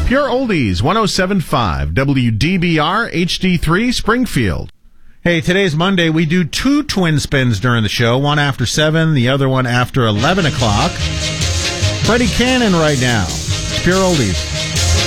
Pure Oldies, 107.5, WDBR HD3 Springfield. Hey, today's Monday. We do 2 twin spins during the show, one after 7, the other one after 11 o'clock. Freddie Cannon right now. It's Pure Oldies.